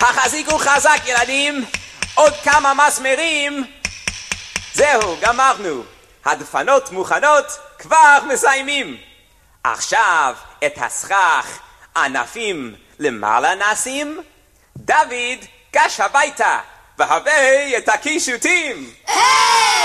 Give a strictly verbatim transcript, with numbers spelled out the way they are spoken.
החזיקו חזק ילדים, עוד כמה מסמרים. זהו, גמרנו. הדפנות מוכנות, כבר מסיימים. עכשיו את הסכך ענפים למעלה נשים. דוד, גש הביתה, והבא את הקישוטים. היי!